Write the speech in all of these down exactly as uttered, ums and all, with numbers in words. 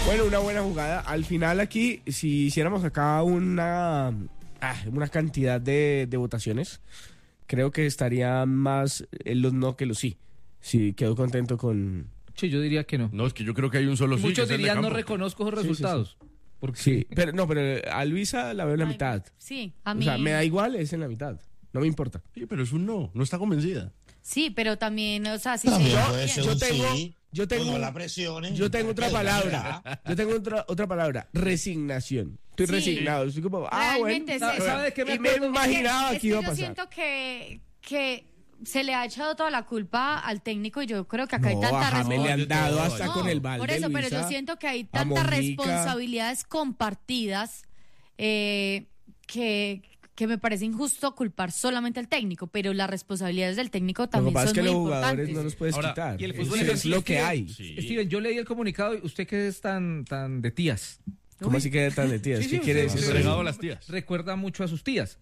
Bueno, una buena jugada. Al final aquí, si hiciéramos acá una, ah, una cantidad de, de votaciones, creo que estaría más en los no que los sí. Sí, quedo contento con... Sí, yo diría que no. No, es que yo creo que hay un solo sí. Muchos que es el de dirían no Campo. reconozco esos Sí, sí, resultados. sí. Porque... Sí, pero no, pero a Luisa la veo en la Ay, mitad. Sí, a mí. O sea, me da igual, es en la mitad. No me importa. Sí, pero es un no, no está convencida. Sí, pero también, o sea, si También se- puede ser yo un tengo- sí. yo tengo- Pues no la presiones. Yo tengo otra Es palabra. verdad. Yo tengo otra, otra palabra. Resignación. Estoy Sí. resignado. Estoy como, ah, bueno. Realmente es ¿Sabe- eso. sabe de qué me Y me acuerdo? imaginaba Es que que iba a yo pasar. siento que, que se le ha echado toda la culpa al técnico y yo creo que acá hay No, tanta a James le han responsabilidad. dado hasta No, con el balde, por eso, pero Luisa, yo siento que hay a tantas Mojica. responsabilidades compartidas eh, que, que me parece injusto culpar solamente al técnico, pero las responsabilidades del técnico Lo que también pasa es son que muy los jugadores importantes. no los puedes Ahora, quitar. y el Eso fútbol es, es lo así, que Steven. hay. Sí. Steven, yo leí el comunicado y usted que es tan, tan de tías. ¿Cómo así que tan de tías? Sí, ¿Qué sí, quiere usted- decir? usted- eso? Regado a las tías. Recuerda mucho a sus tías.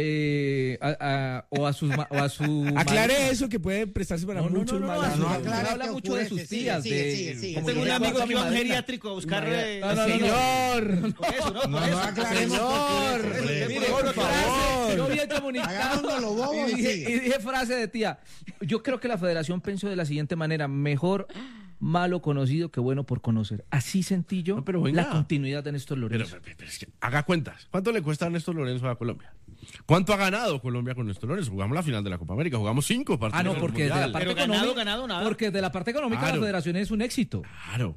Eh, a- a- o a sus ma- o a su Aclare madre. eso que puede prestarse para No, no, muchos no, no, malos. no, no, Usted aclare habla que mucho de ocurre, sus sigue, tías. sigue, de, sigue, sigue. como Tengo yo un le amigo acuerdo a mi que iba a un madrina. geriátrico a buscar... eh, No, no, no, Señor. Por eso, ¿no? No, Por no eso. aclaremos Señor. porque- Mire, Mire, por por frase, favor. yo vi el comunicado Hagámonos los bobos y y dije, sigue. y dije frase de tía. Yo creo que la federación pensó de la siguiente manera: mejor malo conocido que bueno por conocer. Así sentí yo No, pero venga. la continuidad de Néstor Pero, Lorenzo. pero- pero es que haga cuentas. ¿Cuánto le cuesta a Néstor Lorenzo a Colombia? ¿Cuánto ha ganado Colombia con Néstor Lorenzo? Jugamos la final de la Copa América, jugamos cinco partidos. Ah, no, en el porque desde la Mundial. parte Pero ganado, económica, ganado, nada. porque desde la parte económica Claro. la federación es un éxito. Claro.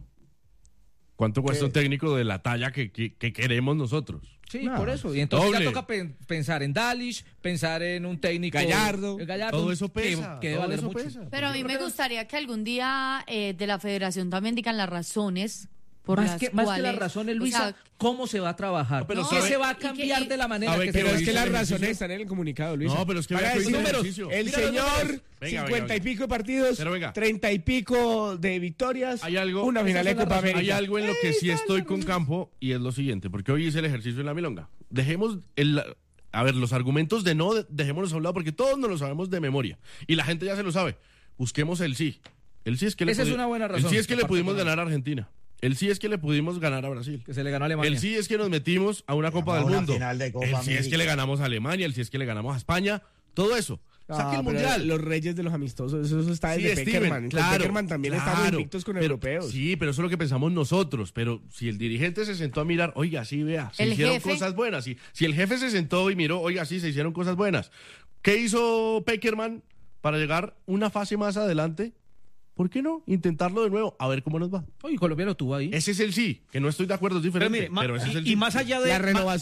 ¿Cuánto cuesta un técnico de la talla que, que- que queremos nosotros? Sí, No, por eso. Y entonces doble. ya toca pen- pensar en Dalish, pensar en un técnico. Gallardo. eh, Gallardo, Todo eso que- pesa. Que, debe todo valer eso mucho. pesa. Pero a mí me gustaría que algún día eh, de la federación también digan las razones por Más las que, más que cuales... las razones, o Luisa, sea, ¿cómo se va a trabajar? pero ¿Qué sabe- se va a y que- cambiar y- de la manera sabe que que se Pero Pero es que hizo las el razones ejercicio. están en el comunicado, Luisa. No, pero es que Haga vea que ese hizo el número. ejercicio. El Mira los señor, números. Venga, cincuenta y venga, pico de partidos, Pero venga. treinta y pico de victorias, Hay algo- una final de esas son Copa las razones. América. Hay algo en lo que Ey, sí está estoy la con razón. Campo y es lo siguiente, porque hoy hice el ejercicio en la milonga. Dejemos el, a ver, los argumentos de no, de- dejémoslos a un lado porque todos nos lo sabemos de memoria y la gente ya se lo sabe. Busquemos el sí. El sí es que le Esa es pudi- una buena El razón, sí es que le aparte pudimos económica. ganar a Argentina. El sí es que le pudimos ganar a Brasil. que se le ganó a Alemania. El sí es que nos metimos a una Copa a del una Mundo. final de Copa El sí es América. que le ganamos a Alemania, el sí es que le ganamos a España, todo eso. Ah, Saque el pero mundial. Los reyes de los amistosos, eso, eso está Sí, desde Steven, Peckerman. Con claro, Peckerman también claro, estamos invictos con pero- europeos. Sí, pero eso es lo que pensamos nosotros. Pero si el dirigente se sentó a mirar, oiga, sí, vea, se El hicieron jefe. cosas buenas. Si, si el jefe se sentó y miró, oiga, sí, se hicieron cosas buenas. ¿Qué hizo Peckerman para llegar una fase más adelante? ¿Por qué no? Intentarlo de nuevo, a ver cómo nos va. Oye, Colombia lo tuvo ahí. Ese es el sí, que no estoy de acuerdo, es Pero diferente. mire, ma- pero ese es el y, sí. y más allá de... La ma- renovación